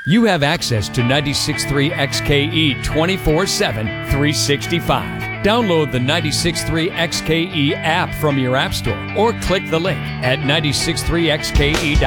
You have access to 96.3 XKE 24/7, 365. Download the 96.3 XKE app from your app store or click the link at 96.3xke.com.